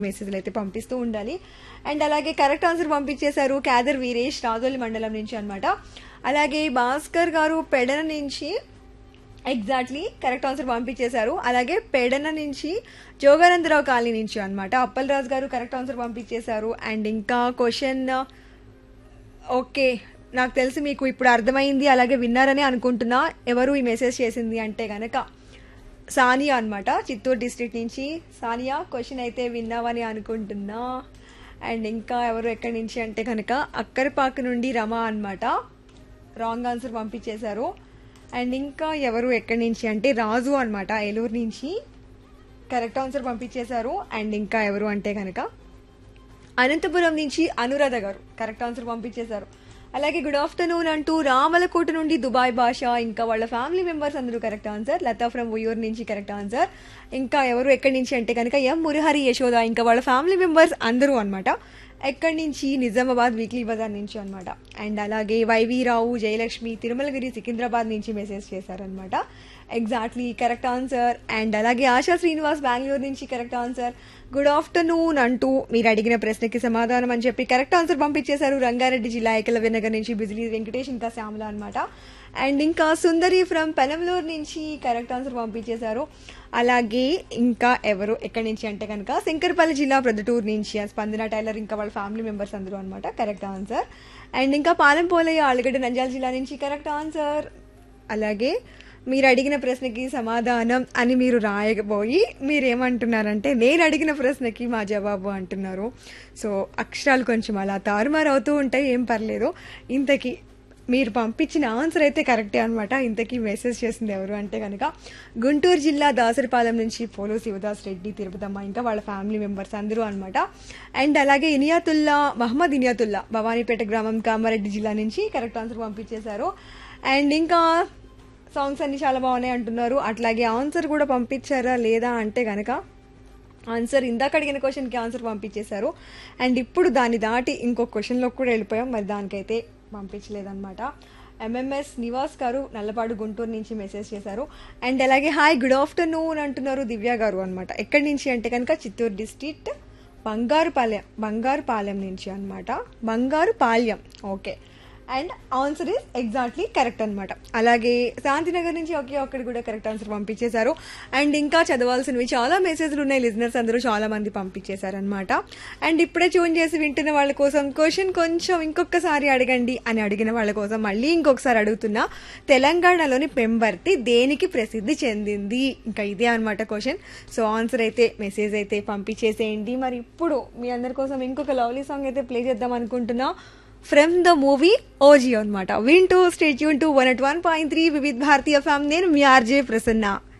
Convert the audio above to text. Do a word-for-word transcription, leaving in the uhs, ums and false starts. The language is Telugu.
మెసేజ్లు అయితే పంపిస్తూ ఉండాలి. అండ్ అలాగే కరెక్ట్ ఆన్సర్ పంపించేశారు క్యాదర్ వీరేష్ రాజోలి మండలం నుంచి అన్నమాట. అలాగే భాస్కర్ గారు పెడన నుంచి ఎగ్జాక్ట్లీ కరెక్ట్ ఆన్సర్ పంపించేశారు. అలాగే పెడన నుంచి జోగానందరావు కాలనీ నుంచి అన్నమాట అప్పలరాజు గారు కరెక్ట్ ఆన్సర్ పంపించేశారు. అండ్ ఇంకా క్వశ్చన్ ఓకే నాకు తెలిసి మీకు ఇప్పుడు అర్థమైంది అలాగే విన్నారని అనుకుంటున్నా. ఎవరు ఈ మెసేజ్ చేసింది అంటే గనక సానియా అన్నమాట చిత్తూరు డిస్ట్రిక్ట్ నుంచి. సానియా క్వశ్చన్ అయితే విన్నావని అనుకుంటున్నా. అండ్ ఇంకా ఎవరు ఎక్కడి నుంచి అంటే కనుక అక్కరపాక నుండి రమ అన్నమాట రాంగ్ ఆన్సర్ పంపించేశారు. అండ్ ఇంకా ఎవరు ఎక్కడి నుంచి అంటే రాజు అన్నమాట ఏలూరు నుంచి కరెక్ట్ ఆన్సర్ పంపించేశారు. అండ్ ఇంకా ఎవరు అంటే కనుక అనంతపురం నుంచి అనురాధ గారు కరెక్ట్ ఆన్సర్ పంపించేశారు. అలాగే గుడ్ ఆఫ్టర్నూన్ అంటూ రామలకోట నుండి దుబాయ్ భాష ఇంకా వాళ్ళ ఫ్యామిలీ మెంబర్స్ అందరూ correct answer. Lata from Uyyuru నుంచి కరెక్ట్ ఆన్సర్. ఇంకా ఎవరు ఎక్కడి నుంచి అంటే కనుక ఎం మురహరి యశోద ఇంకా వాళ్ళ ఫ్యామిలీ మెంబర్స్ అందరూ అనమాట ఎక్కడి నుంచి నిజామాబాద్ వీక్లీ బజార్ నుంచి అనమాట. అండ్ అలాగే వైవి రావు జయలక్ష్మి తిరుమలగిరి సికింద్రాబాద్ నుంచి మెసేజ్ చేశారనమాట ఎగ్జాక్ట్లీ కరెక్ట్ ఆన్సర్. అండ్ అలాగే ఆశా శ్రీనివాస్ బెంగళూరు నుంచి కరెక్ట్ ఆన్సర్. గుడ్ ఆఫ్టర్నూన్ అంటూ మీరు అడిగిన ప్రశ్నకి సమాధానం అని చెప్పి కరెక్ట్ ఆన్సర్ పంపించేశారు రంగారెడ్డి జిల్లా ఏకలవ్య నగర్ నుంచి బిజిలీ వెంకటేష్ ఇంకా శ్యామల అనమాట. అండ్ ఇంకా సుందరి ఫ్రమ్ పెనంలూరు నుంచి కరెక్ట్ ఆన్సర్ పంపించేశారు. అలాగే ఇంకా ఎవరు ఎక్కడి నుంచి అంటే కనుక శంకరపల్లి జిల్లా ప్రొద్దుటూరు నుంచి స్పందన టైలర్ ఇంకా వాళ్ళ ఫ్యామిలీ మెంబర్స్ అందరూ అనమాట కరెక్ట్ ఆన్సర్. అండ్ ఇంకా పాలెంపోలయ్య ఆలగడ్డ నంద్యాల జిల్లా నుంచి కరెక్ట్ ఆన్సర్. అలాగే మీరు అడిగిన ప్రశ్నకి సమాధానం అని మీరు రాయకపోయి మీరేమంటున్నారంటే నేను అడిగిన ప్రశ్నకి మా జవాబు అంటున్నారు. సో అక్షరాలు కొంచెం అలా తారుమారు అవుతూ ఉంటాయి, ఏం పర్లేదు. ఇంతకీ మీరు పంపించిన ఆన్సర్ అయితే కరెక్టే అనమాట. ఇంతకీ మెసేజ్ చేసింది ఎవరు అంటే కనుక గుంటూరు జిల్లా దాసరిపాలెం నుంచి పోలో శివదాస్ రెడ్డి తిరుపతమ్మ ఇంకా వాళ్ళ ఫ్యామిలీ మెంబర్స్ అందరూ అనమాట. అండ్ అలాగే ఇనియాతుల్లా మహమ్మద్ ఇనియాతుల్లా భవానీపేట గ్రామం కామారెడ్డి జిల్లా నుంచి కరెక్ట్ ఆన్సర్ పంపించేశారు. అండ్ ఇంకా సాంగ్స్ అన్ని చాలా బాగున్నాయి అంటున్నారు. అట్లాగే ఆన్సర్ కూడా పంపించారా లేదా అంటే కనుక ఆన్సర్ ఇందాక అడిగిన క్వశ్చన్కి ఆన్సర్ పంపించేశారు. అండ్ ఇప్పుడు దాన్ని దాటి ఇంకో క్వశ్చన్లోకి కూడా వెళ్ళిపోయాం, మరి దానికైతే పంపించలేదన్నమాట. ఎంఎంఎస్ నివాస్ గారు నల్లపాడు గుంటూరు నుంచి మెసేజ్ చేశారు. అండ్ అలాగే హాయ్ గుడ్ ఆఫ్టర్నూన్ అంటున్నారు దివ్య గారు అనమాట. ఎక్కడి నుంచి అంటే కనుక చిత్తూరు డిస్ట్రిక్ట్ బంగారుపాలెం బంగారుపాలెం నుంచి అనమాట Bangarupalem okay. And answer is exactly correct అనమాట. అలాగే శాంతినగర్ నుంచి ఒకే ఒక్కటి కూడా కరెక్ట్ ఆన్సర్ పంపించేశారు. అండ్ ఇంకా చదవాల్సినవి చాలా మెసేజ్లు ఉన్నాయి, లిజనర్స్ అందరూ చాలా మంది పంపించేశారనమాట. అండ్ ఇప్పుడే ట్యూన్ చేసి వింటున్న వాళ్ళ కోసం క్వశ్చన్ కొంచెం ఇంకొకసారి అడగండి అని అడిగిన వాళ్ళ కోసం మళ్ళీ ఇంకొకసారి అడుగుతున్నా. తెలంగాణలోని పెంబర్తి దేనికి ప్రసిద్ధి చెందింది? ఇంకా ఇదే అనమాట క్వశ్చన్. సో ఆన్సర్ అయితే మెసేజ్ అయితే పంపించేసేయండి. మరి ఇప్పుడు మీ అందరి కోసం ఇంకొక లవ్లీ సాంగ్ అయితే ప్లే చేద్దాం అనుకుంటున్నా ఫ్రమ్ ద మూవీ ఓజీ అనమాట. వింటూ stay tune to one at one point three Vividh భారతీయ ఫ్యామ్. నేను మీ ఆర్జే ప్రసన్న.